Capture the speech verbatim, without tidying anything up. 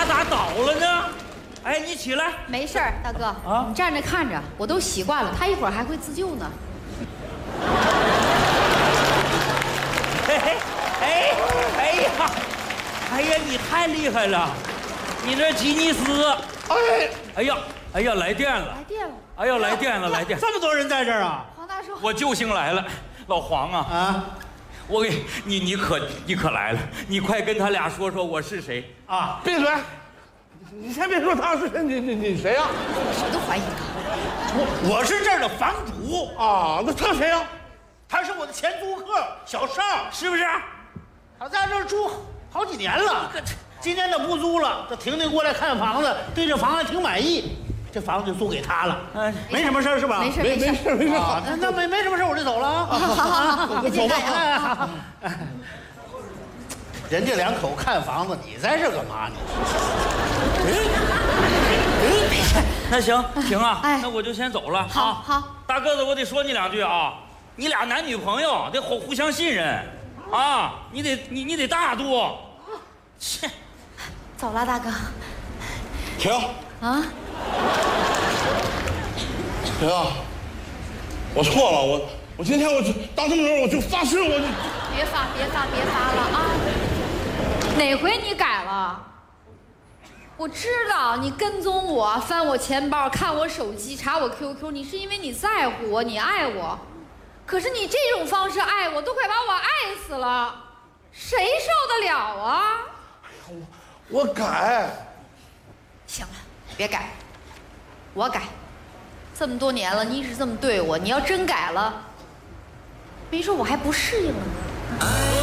他咋倒了呢？哎，你起来。 没事儿，大哥啊，你站着看着，我都习惯了。他一会儿还会自救呢。 嘿嘿，哎，哎呀，哎呀，你太厉害了！你那吉尼斯，哎，哎呀，哎呀，来电了， 来电了， 哎呀，来电了，来电！ 这么多人在这儿啊！ 黄大叔， 我救星来了，老黄啊啊！我给你，你可你可来了，你快跟他俩说说我是谁啊！闭嘴！你先别说他是谁，你你你谁呀？ 谁都怀疑他。 我我是这儿的房主啊，那他谁呀？他是我的前租客小邵， 是不是？ 他在这儿住好几年了，今年他不租了，这婷婷过来看房子，对这房子挺满意，这房子就租给他了。嗯，没什么事儿是吧？ 没事没事没事没事。好，那没没什么事我就走了啊。 好好好，别进来啊。 人家两口看房子，你在这干嘛呢？ 没事。 那行行啊， 哎， 那我就先走了。 好好， 大个子，我得说你两句啊。你俩男女朋友得互互相信任，啊，你得你你得大度。切， 走了，大哥。 停啊！ 停啊！我错了，我我今天我就到这么时候我就发誓，我就别发别发别发了啊！哪回你改了？我知道你跟踪我，翻我钱包，看我手机，查我 Q Q， 你是因为你在乎我，你爱我。可是你这种方式爱我，都快把我爱死了，谁受得了啊？ 哎呀，我我改。 行了，别改，我改。这么多年了，你一直这么对我，你要真改了，没准我还不适应了呢。